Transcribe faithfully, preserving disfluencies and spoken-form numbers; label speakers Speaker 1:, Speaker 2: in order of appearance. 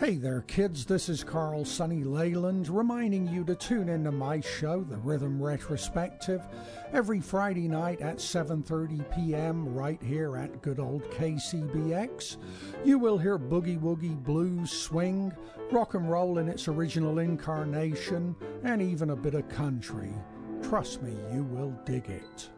Speaker 1: Hey there, kids. This is Carl Sonny Leyland reminding you to tune into my show, The Rhythm Retrospective, every Friday night at seven thirty p.m. right here at good old K C B X. You will hear boogie woogie, blues, swing, rock and roll in its original incarnation, and even a bit of country. Trust me, you will dig it.